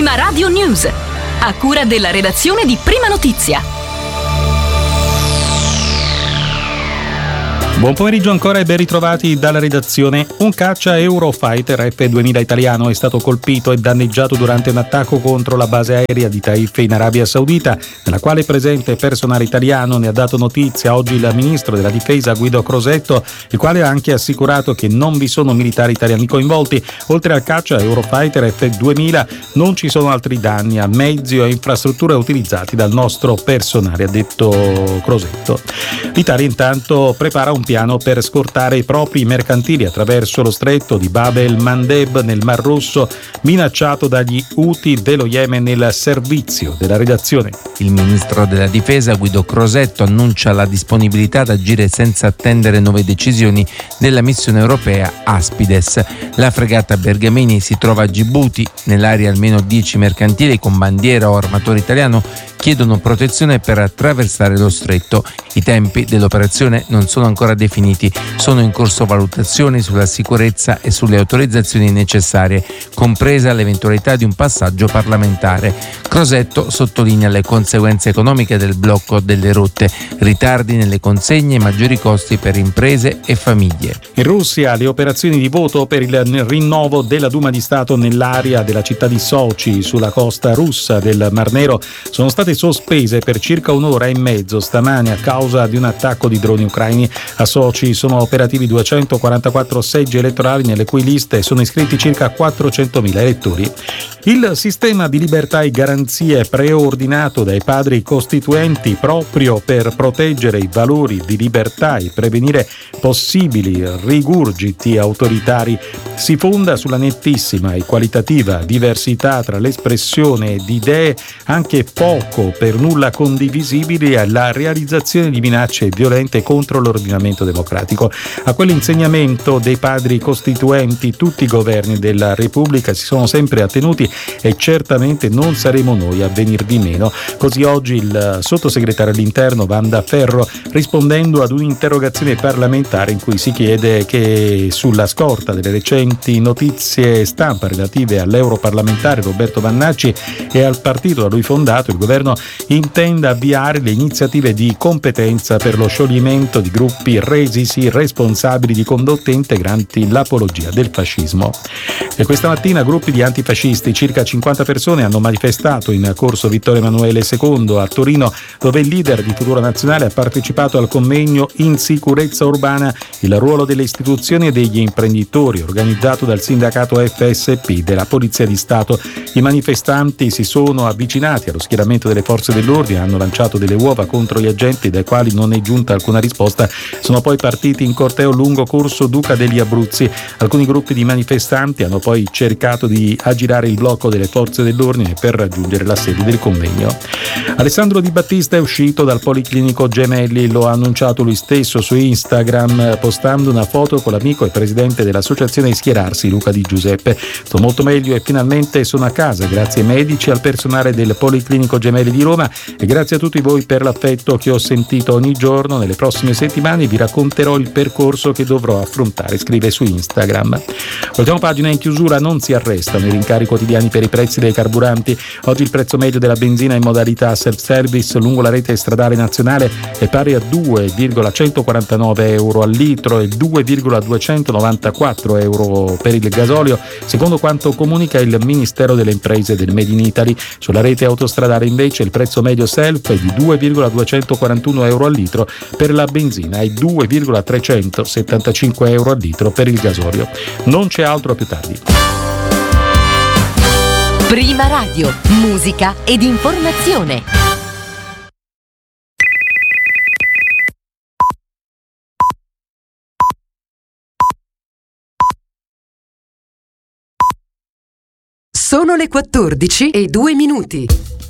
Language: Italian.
Prima Radio News, a cura della redazione di Prima Notizia. Buon pomeriggio ancora e ben ritrovati dalla redazione. Un caccia Eurofighter F-2000 italiano è stato colpito e danneggiato durante un attacco contro la base aerea di Taif in Arabia Saudita, nella quale è presente personale italiano. Ne ha dato notizia oggi il ministro della difesa Guido Crosetto, il quale ha anche assicurato che non vi sono militari italiani coinvolti. Oltre al caccia Eurofighter F-2000 non ci sono altri danni a mezzi o infrastrutture utilizzati dal nostro personale, ha detto Crosetto. L'Italia intanto prepara un piano per scortare i propri mercantili attraverso lo stretto di Bab el-Mandeb nel Mar Rosso, minacciato dagli Houthi dello Yemen. Nel servizio della redazione. Il ministro della difesa Guido Crosetto annuncia la disponibilità ad agire senza attendere nuove decisioni della missione europea Aspides. La fregata Bergamini si trova a Gibuti. Nell'area almeno 10 mercantili con bandiera o armatore italiano chiedono protezione per attraversare lo stretto. I tempi dell'operazione non sono ancora definiti, sono in corso valutazioni sulla sicurezza e sulle autorizzazioni necessarie, compresa l'eventualità di un passaggio parlamentare. Crosetto sottolinea le conseguenze economiche del blocco delle rotte, ritardi nelle consegne e maggiori costi per imprese e famiglie. In Russia le operazioni di voto per il rinnovo della Duma di Stato nell'area della città di Sochi, sulla costa russa del Mar Nero, sono state sospese per circa un'ora e mezzo stamane a causa di un attacco di droni ucraini. A Sochi sono operativi 244 seggi elettorali nelle cui liste sono iscritti circa 400.000 elettori. Il sistema di libertà e garanzie preordinato dai padri costituenti proprio per proteggere i valori di libertà e prevenire possibili rigurgiti autoritari si fonda sulla nettissima e qualitativa diversità tra l'espressione di idee anche poco per nulla condivisibili e la realizzazione di minacce violente contro l'ordinamento democratico. A quell'insegnamento dei padri costituenti tutti i governi della Repubblica si sono sempre attenuti e certamente non saremo noi a venirvi meno. Così oggi il sottosegretario all'interno Wanda Ferro, rispondendo ad un'interrogazione parlamentare in cui si chiede che sulla scorta delle recenti notizie stampa relative all'europarlamentare Roberto Vannacci e al partito da lui fondato, il governo intenda avviare le iniziative di competenza per lo scioglimento di gruppi resisi responsabili di condotte integranti l'apologia del fascismo. E questa mattina gruppi di antifascisti, circa 50 persone, hanno manifestato in corso Vittorio Emanuele II a Torino, dove il leader di Futuro Nazionale ha partecipato al convegno In sicurezza urbana, il ruolo delle istituzioni e degli imprenditori, organizzato dal sindacato FSP della Polizia di Stato. I manifestanti si sono avvicinati allo schieramento delle forze dell'ordine, hanno lanciato delle uova contro gli agenti dai quali non è giunta alcuna risposta. Sono poi partiti in corteo lungo corso Duca degli Abruzzi. Alcuni gruppi di manifestanti hanno poi cercato di aggirare il blocco delle forze dell'ordine per raggiungere la sede del convegno. Alessandro Di Battista è uscito dal Policlinico Gemelli, lo ha annunciato lui stesso su Instagram postando una foto con l'amico e presidente dell'associazione Schierarsi, Luca Di Giuseppe. Sto molto meglio e finalmente sono a casa, grazie ai medici e al personale del Policlinico Gemelli di Roma e grazie a tutti voi per l'affetto che ho sentito ogni giorno. Nelle prossime settimane vi racconterò il percorso che dovrò affrontare, scrive su Instagram. Ultima pagina in chiusura: non si arrestano i rincari quotidiani per i prezzi dei carburanti. Oggi il prezzo medio della benzina in modalità self-service lungo la rete stradale nazionale è pari a 2,149 euro al litro e 2,294 euro per il gasolio, secondo quanto comunica il Ministero delle Imprese del Made in Italy. Sulla rete autostradale invece il prezzo medio self è di 2,241 euro al litro per la benzina e 2,375 euro al litro per il gasolio. Non c'è altro, a più tardi. Prima Radio, musica ed informazione. Sono le 14:02.